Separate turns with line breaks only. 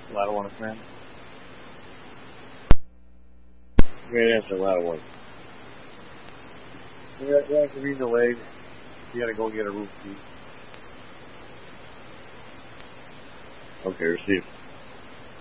Lateral one, man. Great answer, lateral one. Yeah, give me the leg. You gotta go get a roof seat. Okay, receive.